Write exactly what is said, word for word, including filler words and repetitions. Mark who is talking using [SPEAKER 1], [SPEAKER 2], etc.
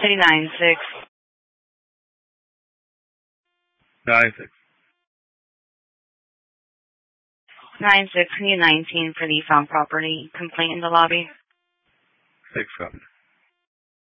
[SPEAKER 1] City nine six.
[SPEAKER 2] Nine six.
[SPEAKER 1] Nine six. Can you nineteen for the found property complaint in the lobby?
[SPEAKER 2] Six seven.